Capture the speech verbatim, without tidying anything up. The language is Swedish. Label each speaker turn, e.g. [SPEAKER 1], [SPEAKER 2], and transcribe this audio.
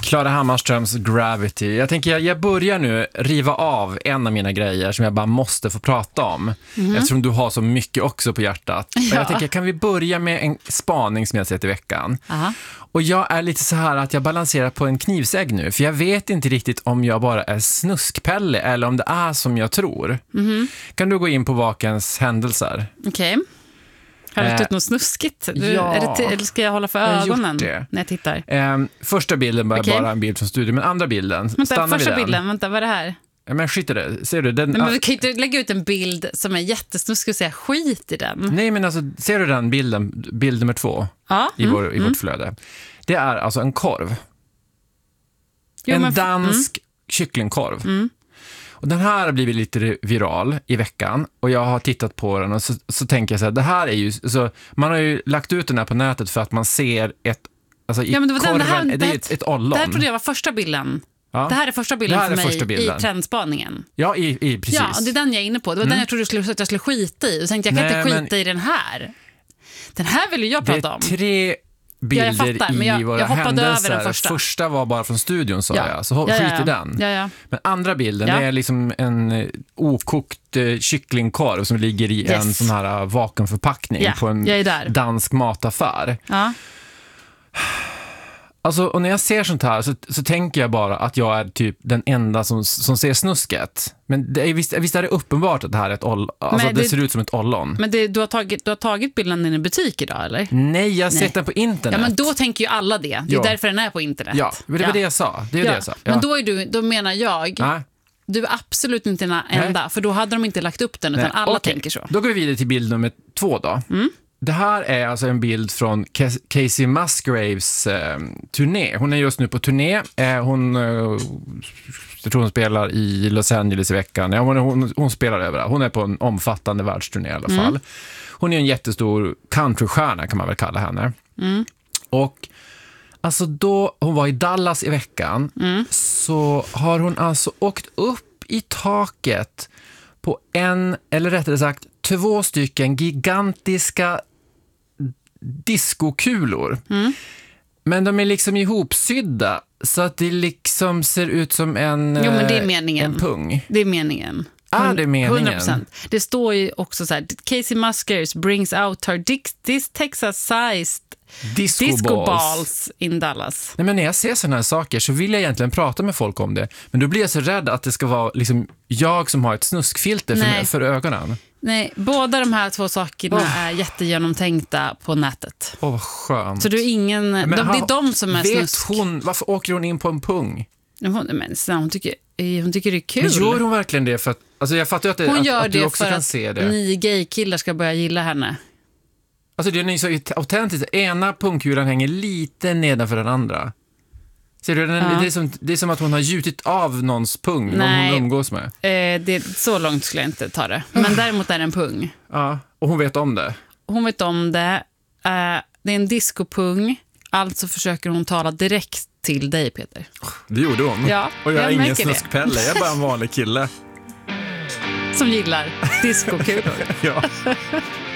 [SPEAKER 1] Klara Hammarströms Gravity. Jag tänker jag, jag börjar nu riva av en av mina grejer som jag bara måste få prata om. Mm. Eftersom du har så mycket också på hjärtat. Ja. Och jag tänker, kan vi börja med en spaning som jag sett i veckan? Aha. Och jag är lite så här att jag balanserar på en knivsägg nu. För jag vet inte riktigt om jag bara är snuskpelle eller om det är som jag tror. Mm. Kan du gå in på vakens händelser?
[SPEAKER 2] Okej. Okay. Har du lagt ut något snuskigt? Du,
[SPEAKER 1] ja,
[SPEAKER 2] är det t- eller ska jag hålla för ögonen när jag tittar?
[SPEAKER 1] Eh, första bilden var okay. bara en bild från studion, men andra bilden,
[SPEAKER 2] vänta,
[SPEAKER 1] stannar
[SPEAKER 2] första
[SPEAKER 1] vid den.
[SPEAKER 2] bilden, vänta, vad är det här?
[SPEAKER 1] Ja, men skit i det, ser du? Den,
[SPEAKER 2] Nej, men vi kan inte lägga ut en bild som är jättesnuskig och säga skit i den.
[SPEAKER 1] Nej, men alltså, ser du den bilden, bild nummer två
[SPEAKER 2] ja.
[SPEAKER 1] i,
[SPEAKER 2] mm.
[SPEAKER 1] vår, i
[SPEAKER 2] mm.
[SPEAKER 1] vårt flöde? Det är alltså en korv.
[SPEAKER 2] Jo,
[SPEAKER 1] en
[SPEAKER 2] men,
[SPEAKER 1] dansk
[SPEAKER 2] mm.
[SPEAKER 1] kycklingkorv.
[SPEAKER 2] Mm.
[SPEAKER 1] Och den här har blivit lite viral i veckan och jag har tittat på den och så, så tänker jag så här, det här är ju så, man har ju lagt ut den här på nätet för att man ser ett, alltså i
[SPEAKER 2] ja, men det var
[SPEAKER 1] korven,
[SPEAKER 2] den, det, här,
[SPEAKER 1] det är ett, ett ollon.
[SPEAKER 2] Det här trodde jag var första bilden.
[SPEAKER 1] Ja.
[SPEAKER 2] Det här är första bilden
[SPEAKER 1] är
[SPEAKER 2] för mig
[SPEAKER 1] första bilden.
[SPEAKER 2] i trendspaningen.
[SPEAKER 1] Ja, i, i, precis.
[SPEAKER 2] Ja, och det är den jag är inne på. Det var
[SPEAKER 1] mm.
[SPEAKER 2] den jag trodde jag skulle, att jag skulle skita i. Och tänkte jag kan Nej, inte skita men... i den här. Den här vill ju jag prata om.
[SPEAKER 1] Det är tre bilder ja, jag fattar, i
[SPEAKER 2] jag,
[SPEAKER 1] våra
[SPEAKER 2] jag
[SPEAKER 1] händelser.
[SPEAKER 2] Över den första.
[SPEAKER 1] första var bara från studion, sa
[SPEAKER 2] ja.
[SPEAKER 1] jag. Så
[SPEAKER 2] ja,
[SPEAKER 1] skit
[SPEAKER 2] ja, ja.
[SPEAKER 1] i den.
[SPEAKER 2] Ja, ja.
[SPEAKER 1] Men andra bilden,
[SPEAKER 2] ja.
[SPEAKER 1] det är liksom en okokt uh, kycklingkorv som ligger i yes. en sån här uh, vakuumförpackning
[SPEAKER 2] ja.
[SPEAKER 1] på en dansk mataffär.
[SPEAKER 2] Ja.
[SPEAKER 1] Alltså, och när jag ser sånt här så, så tänker jag bara att jag är typ den enda som, som ser snusket. Men det är, visst, visst är det uppenbart att det här är ett ollon. Alltså det, det ser ut som ett ollon.
[SPEAKER 2] Men det, du, har tagit, du har tagit bilden i en butik idag, eller?
[SPEAKER 1] Nej, jag har Nej. sett den på internet.
[SPEAKER 2] Ja, men då tänker ju alla det. Det är ja. därför den är på internet.
[SPEAKER 1] Ja, det var ja. det jag sa. Det är ja. det jag sa. Ja.
[SPEAKER 2] Men då, är du, då menar jag... Nej. Du är absolut inte den enda, Nej. för då hade de inte lagt upp den, utan Nej. alla okay. tänker så.
[SPEAKER 1] Då går vi vidare till bild nummer två då.
[SPEAKER 2] Mm.
[SPEAKER 1] Det här är alltså en bild från Casey Musgraves eh, turné. Hon är just nu på turné. Eh, hon, eh, jag tror hon spelar i Los Angeles i veckan. Ja, hon, hon, hon spelar överallt. Hon är på en omfattande världsturné i alla fall. Mm. Hon är en jättestor countrystjärna, kan man väl kalla henne.
[SPEAKER 2] Mm.
[SPEAKER 1] Och alltså då hon var i Dallas i veckan
[SPEAKER 2] mm.
[SPEAKER 1] så har hon alltså åkt upp i taket på en, eller rättare sagt två stycken gigantiska diskokulor.
[SPEAKER 2] Mm.
[SPEAKER 1] Men de är liksom ihopsydda så att det liksom ser ut som en,
[SPEAKER 2] jo, men det är meningen.
[SPEAKER 1] en pung.
[SPEAKER 2] Det är meningen.
[SPEAKER 1] Ah, det är meningen.
[SPEAKER 2] hundra procent. Det står ju också så här: Casey Musgraves brings out her this Texas-sized disco, disco balls. balls in Dallas.
[SPEAKER 1] Nej, men när jag ser såna här saker så vill jag egentligen prata med folk om det. Men då blir jag så rädd att det ska vara liksom jag som har ett snuskfilter för, för ögonen.
[SPEAKER 2] Nej, båda de här två sakerna oh. är jättegenomtänkta på nätet.
[SPEAKER 1] Åh, oh, vad skönt.
[SPEAKER 2] Så du är ingen... Men, de, det är de som är
[SPEAKER 1] vet
[SPEAKER 2] snusk.
[SPEAKER 1] Hon, varför åker hon in på en pung?
[SPEAKER 2] Hon, men, hon, tycker, hon tycker det är kul.
[SPEAKER 1] Men gör hon verkligen det? För att, alltså jag fattar ju att, det,
[SPEAKER 2] hon
[SPEAKER 1] att,
[SPEAKER 2] gör
[SPEAKER 1] att du
[SPEAKER 2] det
[SPEAKER 1] också
[SPEAKER 2] för
[SPEAKER 1] kan
[SPEAKER 2] att
[SPEAKER 1] se det.
[SPEAKER 2] Ni gaykillar ska börja gilla henne.
[SPEAKER 1] Alltså det är så autentiskt. Ena pungkulan hänger lite nedanför den andra. Ser du, den, ja. det, är som, det är som att hon har gjutit av någons pung.
[SPEAKER 2] Nej,
[SPEAKER 1] någon hon umgås med.
[SPEAKER 2] Eh, det, så långt skulle jag inte ta det. Men däremot är det en pung.
[SPEAKER 1] Ja, och hon vet om det.
[SPEAKER 2] Hon vet om det. Eh, det är en discopung. Alltså försöker hon tala direkt till dig, Peter.
[SPEAKER 1] Det gjorde hon.
[SPEAKER 2] Ja,
[SPEAKER 1] och jag, jag är ingen snuskpelle.
[SPEAKER 2] Det.
[SPEAKER 1] Jag är bara en vanlig kille.
[SPEAKER 2] Som gillar discokulor.
[SPEAKER 1] Ja.